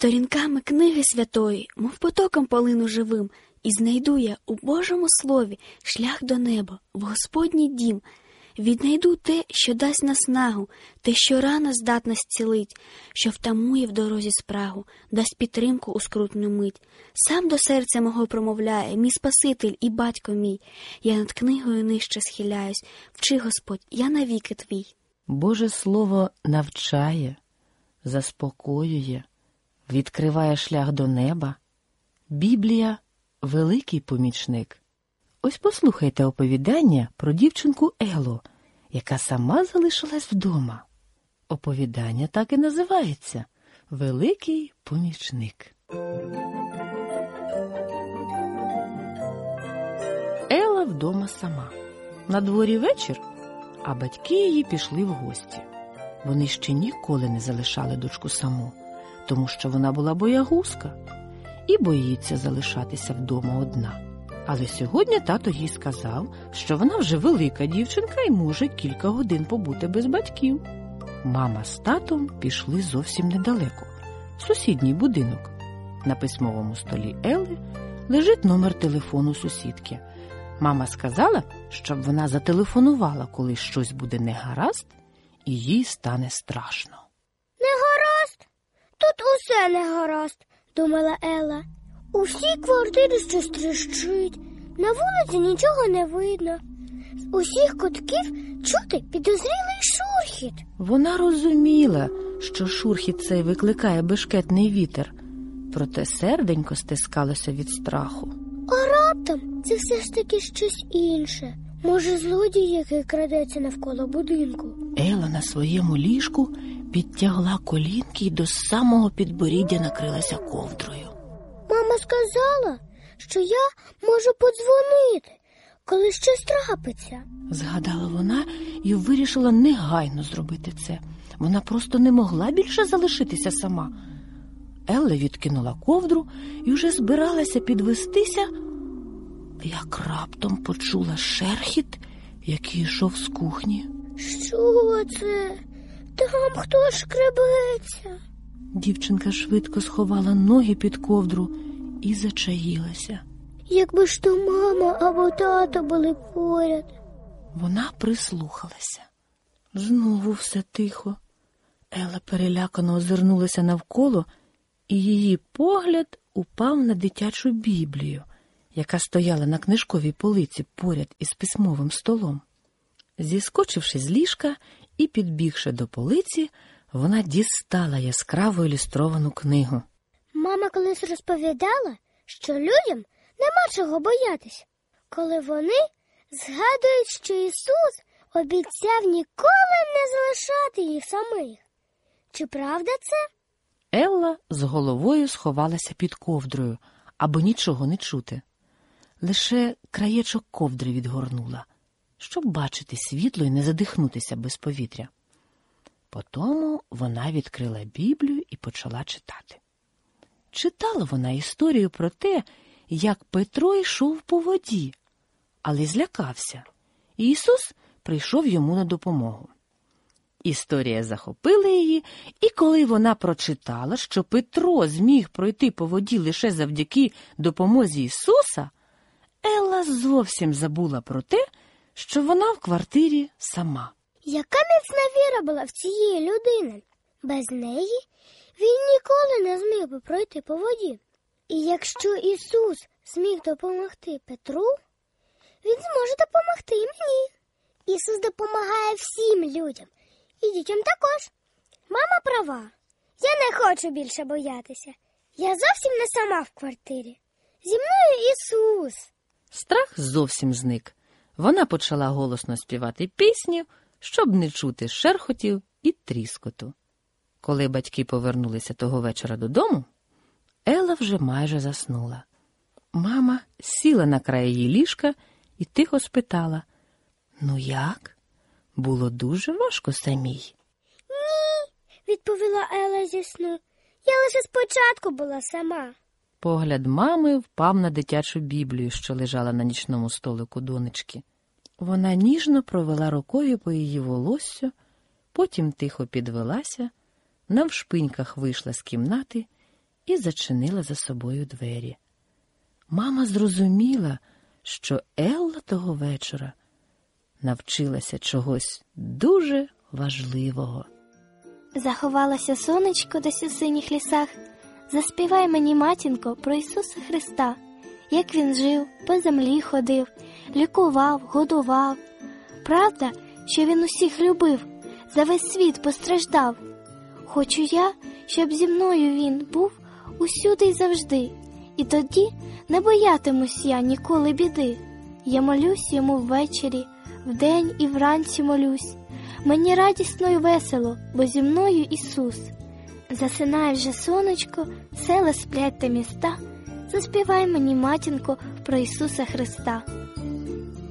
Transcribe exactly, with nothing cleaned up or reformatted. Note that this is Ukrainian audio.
Сторінками книги святої, мов потоком полину живим, і знайду я у Божому слові шлях до неба, в Господній дім. Віднайду те, що дасть наснагу, те, що рана здатна зцілить, що втамує в дорозі спрагу, дасть підтримку у скрутну мить. Сам до серця мого промовляє, мій Спаситель і Батько мій. Я над книгою нижче схиляюсь. Вчи, Господь, я навіки твій. Боже Слово навчає, заспокоює, відкриває шлях до неба. Біблія – великий помічник. Ось послухайте оповідання про дівчинку Елу, яка сама залишилась вдома. Оповідання так і називається «Великий помічник». Ела вдома сама. На дворі вечір, а батьки її пішли в гості. Вони ще ніколи не залишали дочку саму, тому що вона була боягузка і боїться залишатися вдома одна. Але сьогодні тато їй сказав, що вона вже велика дівчинка і може кілька годин побути без батьків. Мама з татом пішли зовсім недалеко, в сусідній будинок. На письмовому столі Ели лежить номер телефону сусідки. Мама сказала, щоб вона зателефонувала, коли щось буде негаразд, і їй стане страшно. «Негаразд? Тут усе негаразд», – думала Ела. «У всій квартирі щось тріщить, на вулиці нічого не видно. З усіх кутків чути підозрілий шурхіт». Вона розуміла, що шурхіт цей викликає бешкетний вітер, проте серденько стискалося від страху. А раптом це все ж таки щось інше. Може, злодій, який крадеться навколо будинку. Ела на своєму ліжку підтягла колінки й до самого підборіддя накрилася ковдрою. Мама сказала, що я можу подзвонити, коли щось трапиться. Згадала вона і вирішила негайно зробити це. Вона просто не могла більше залишитися сама. Елла відкинула ковдру і вже збиралася підвестися, як раптом почула шерхіт, який йшов з кухні. Що це? Там хтось шкребеться. Дівчинка швидко сховала ноги під ковдру і зачаїлася. Якби ж то мама або тато були поряд. Вона прислухалася. Знову все тихо. Ела перелякано озирнулася навколо, і її погляд упав на дитячу Біблію, яка стояла на книжковій полиці поряд із письмовим столом. Зіскочивши з ліжка і підбігши до полиці, вона дістала яскраво ілюстровану книгу. Мама колись розповідала, що людям нема чого боятися, коли вони згадують, що Ісус обіцяв ніколи не залишати їх самих. Чи правда це? Елла з головою сховалася під ковдрою, аби нічого не чути. Лише краєчок ковдри відгорнула, щоб бачити світло і не задихнутися без повітря. Потому вона відкрила Біблію і почала читати. Читала вона історію про те, як Петро йшов по воді, але злякався, і Ісус прийшов йому на допомогу. Історія захопила її, і коли вона прочитала, що Петро зміг пройти по воді лише завдяки допомозі Ісуса, Елла зовсім забула про те, що вона в квартирі сама. Яка міцна віра була в цієї людини? Без неї він ніколи не зміг би пройти по воді. І якщо Ісус зміг допомогти Петру, він зможе допомогти і мені. Ісус допомагає всім людям, і дітям також. Мама права. Я не хочу більше боятися. Я зовсім не сама в квартирі. Зі мною Ісус. Страх зовсім зник. Вона почала голосно співати пісню, щоб не чути шерхотів і тріскоту. Коли батьки повернулися того вечора додому, Ела вже майже заснула. Мама сіла на край її ліжка і тихо спитала: «Ну як? Було дуже важко самій?» «Ні», – відповіла Ела зі сну. «Я лише спочатку була сама». Погляд мами впав на дитячу Біблію, що лежала на нічному столику донечки. Вона ніжно провела рукою по її волоссю, потім тихо підвелася, навшпиньках вийшла з кімнати і зачинила за собою двері. Мама зрозуміла, що Елла того вечора навчилася чогось дуже важливого. Заховалося сонечко десь у синіх лісах. Заспівай мені, матінко, про Ісуса Христа, як Він жив, по землі ходив, лікував, годував. Правда, що Він усіх любив, за весь світ постраждав. Хочу я, щоб зі мною Він був усюди й завжди, і тоді не боятимусь я ніколи біди. Я молюсь Йому ввечері, вдень і вранці молюсь. Мені радісно й весело, бо зі мною Ісус. Засинає вже сонечко, села сплять та міста. Заспівай мені, матінко, про Ісуса Христа.